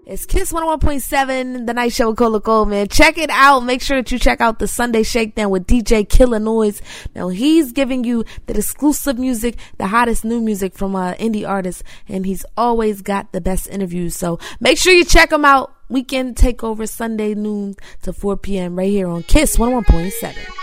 It's Kiss 101.7, The Night Show with Cola Coleman. Check it out. Make sure that you check out the Sunday Shakedown with DJ Killer Noise. Now, he's giving you the exclusive music, the hottest new music from indie artists, and he's always got the best interviews. So make sure you check him out. Weekend Takeover, Sunday noon to 4 p.m. right here on Kiss 101.7.